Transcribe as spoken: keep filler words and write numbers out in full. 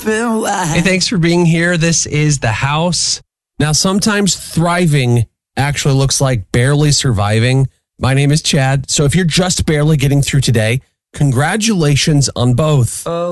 open wide. Hey, thanks for being here. This is The House. Now, sometimes thriving actually looks like barely surviving. My name is Chad. So if you're just barely getting through today, congratulations on both. Oh.